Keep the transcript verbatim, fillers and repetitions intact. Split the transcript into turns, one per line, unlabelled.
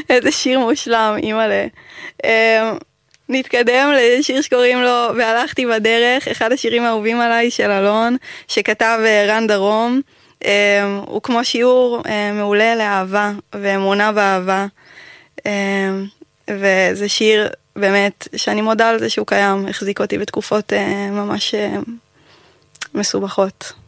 איזה שיר מושלם, אימא'לה. נתקדם לשיר שקוראים לו והלכתי בדרך, אחד השירים האהובים עליי של אלון, שכתב רן דרום. הוא כמו שיעור מעולה לאהבה ואמונה באהבה. וזה שיר באמת שאני מודה על זה שהוא קיים, החזיק אותי בתקופות ממש מסובכות.